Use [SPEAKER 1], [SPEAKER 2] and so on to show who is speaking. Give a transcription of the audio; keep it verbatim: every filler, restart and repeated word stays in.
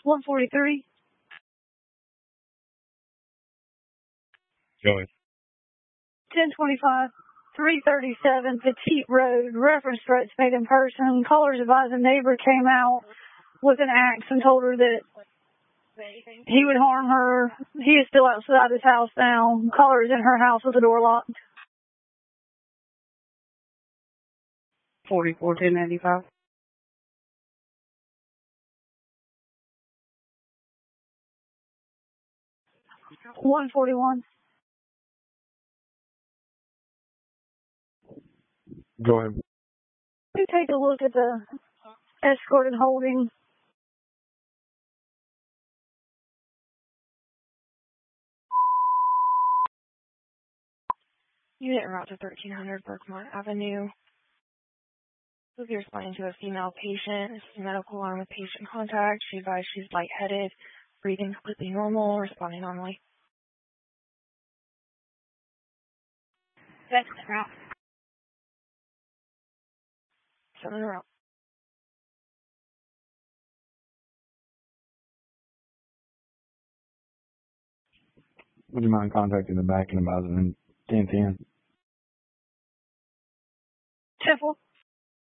[SPEAKER 1] one forty-three.
[SPEAKER 2] Go ahead.
[SPEAKER 1] ten twenty-five. three thirty-seven Petite Road. Reference threats made in person. Callers advised a neighbor came out with an axe and told her that he would harm her. He is still outside his house now. Caller is in her house with the door locked.
[SPEAKER 3] forty-four ten ninety-five.
[SPEAKER 1] one forty-one.
[SPEAKER 2] Go ahead.
[SPEAKER 1] You take a look at the escorted holding.
[SPEAKER 4] Unit route to thirteen hundred Berkmont Avenue. Will be responding to a female patient. This is a medical alarm with patient contact. She advised she's lightheaded, breathing completely normal, responding normally.
[SPEAKER 1] That's the route.
[SPEAKER 4] Seven route.
[SPEAKER 2] Would you mind contacting the back and advising them ten ten?
[SPEAKER 1] ten four.